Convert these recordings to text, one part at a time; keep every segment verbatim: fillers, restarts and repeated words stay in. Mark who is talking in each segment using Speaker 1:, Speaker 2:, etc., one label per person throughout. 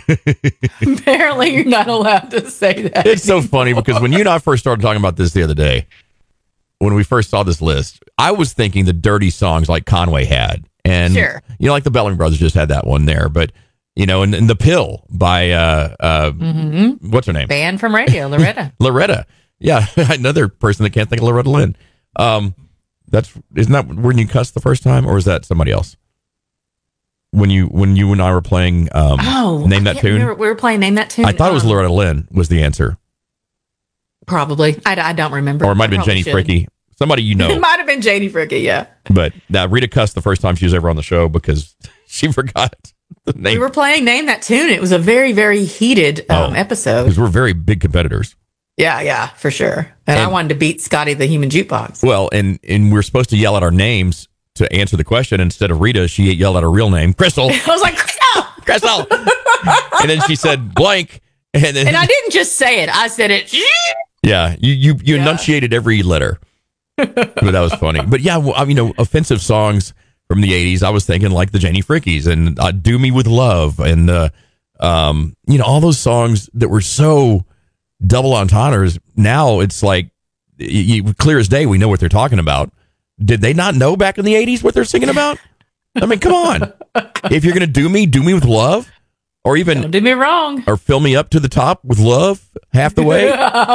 Speaker 1: Apparently, you're not allowed to say that.
Speaker 2: It's so funny because when you and I first started talking about this the other day, when we first saw this list, I was thinking the dirty songs like Conway had. And,
Speaker 1: sure.
Speaker 2: you know, like the Bellamy Brothers just had that one there. But, you know, and, and The Pill by, uh, uh, mm-hmm. what's her name?
Speaker 1: Band from radio, Loretta.
Speaker 2: Loretta. Yeah, another person that can't think of Loretta Lynn. Um, that's, isn't that when you cussed the first time, or is that somebody else? When you when you and I were playing um,
Speaker 1: oh,
Speaker 2: Name That Tune?
Speaker 1: Remember, we were playing Name That Tune.
Speaker 2: I thought
Speaker 1: um,
Speaker 2: it was Loretta Lynn was the answer.
Speaker 1: Probably. I, I don't remember.
Speaker 2: Or it might have been Janie Fricke. Somebody you know.
Speaker 1: It might have been Janie Fricke, yeah.
Speaker 2: But now Rita cussed the first time she was ever on the show because she forgot the name.
Speaker 1: We were playing Name That Tune. It was a very, very heated um,
Speaker 2: oh,
Speaker 1: episode.
Speaker 2: Because we're very big competitors.
Speaker 1: Yeah, yeah, for sure. And, and I wanted to beat Scotty the Human Jukebox.
Speaker 2: Well, and, and we're supposed to yell out our names to answer the question. Instead of Rita, she yelled out her real name, Crystal.
Speaker 1: I was like, Crystal!
Speaker 2: Crystal! And then she said blank. And then,
Speaker 1: and I didn't just say it. I said it.
Speaker 2: Yeah, you you, you
Speaker 1: yeah.
Speaker 2: enunciated every letter. But that was funny. But yeah, well, I mean, you know, offensive songs from the eighties, I was thinking like the Janie Frickies and uh, Do Me With Love and, uh, um, you know, all those songs that were so double entendres. Now it's like, you, you, clear as day, we know what they're talking about. Did they not know back in the eighties what they're singing about? I mean, come on. If you're going to do me, do me with love. Or even...
Speaker 1: Don't do me wrong.
Speaker 2: Or fill me up to the top with love half the way.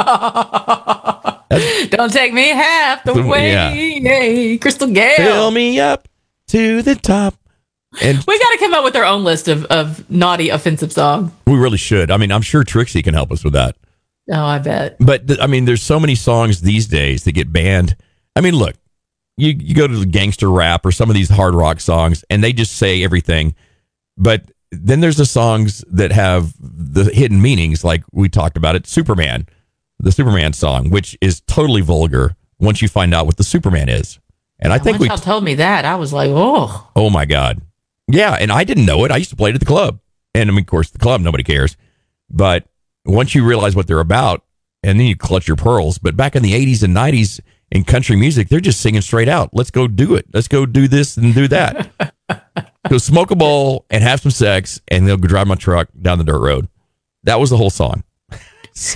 Speaker 1: Don't take me half the way. Yeah. Crystal Gale.
Speaker 2: Fill me up to the top. And
Speaker 1: we got to come up with our own list of, of naughty, offensive songs.
Speaker 2: We really should. I mean, I'm sure Trixie can help us with that.
Speaker 1: Oh, I bet.
Speaker 2: But, th- I mean, there's so many songs these days that get banned. I mean, look. You, you go to the gangster rap or some of these hard rock songs and they just say everything. But then there's the songs that have the hidden meanings, like we talked about it, Superman, the Superman song, which is totally vulgar once you find out what the Superman is. And I think
Speaker 1: once
Speaker 2: we
Speaker 1: y'all told me that, I was like, oh.
Speaker 2: Oh, my God. Yeah, and I didn't know it. I used to play it at the club. And, I mean, of course, the club, nobody cares. But once you realize what they're about, and then you clutch your pearls. But back in the eighties and nineties, in country music, they're just singing straight out. Let's go do it. Let's go do this and do that. Go smoke a bowl and have some sex, and they'll go drive my truck down the dirt road. That was the whole song. So,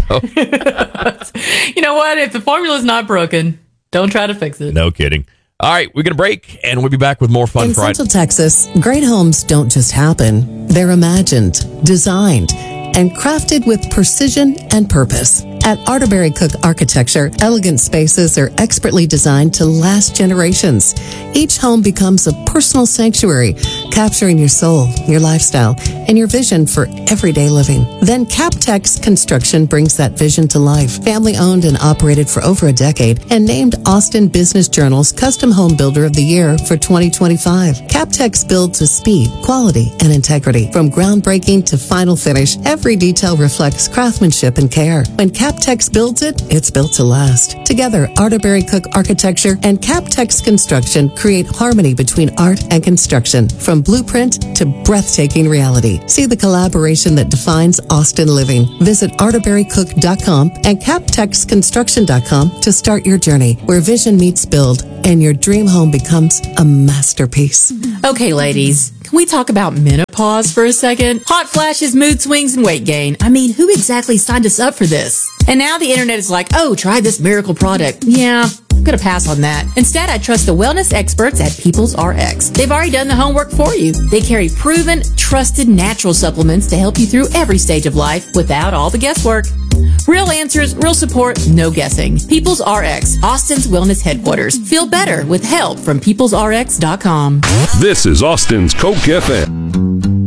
Speaker 1: you know what? If the formula's not broken, don't try to fix it.
Speaker 2: No kidding. All right, we're going to break, and we'll be back with more Fun
Speaker 3: In
Speaker 2: Friday.
Speaker 3: Central Texas, great homes don't just happen. They're imagined, designed, and crafted with precision and purpose. At Arterbury Cook Architecture, elegant spaces are expertly designed to last generations. Each home becomes a personal sanctuary, capturing your soul, your lifestyle, and your vision for everyday living. Then Captex Construction brings that vision to life. Family owned and operated for over a decade and named Austin Business Journal's Custom Home Builder of the Year for twenty twenty-five. Captex builds with speed, quality, and integrity. From groundbreaking to final finish, every detail reflects craftsmanship and care. When Captex builds it, it's built to last. Together, Arterbury Cook Architecture and Captex Construction create harmony between art and construction, from blueprint to breathtaking reality. See the collaboration that defines Austin living. Visit arterbury cook dot com and captex construction dot com to start your journey, where vision meets build and your dream home becomes a masterpiece.
Speaker 1: Okay, ladies, can we talk about menopause for a second? Hot flashes, mood swings, and weight gain. I mean, who exactly signed us up for this? And now the internet is like, oh, try this miracle product. Yeah, I'm going to pass on that. Instead, I trust the wellness experts at Peoples R X. They've already done the homework for you. They carry proven, trusted natural supplements to help you through every stage of life without all the guesswork. Real answers, real support, no guessing. Peoples R X, Austin's wellness headquarters. Feel better with help from peoples r x dot com.
Speaker 4: This is Austin's Coke F M.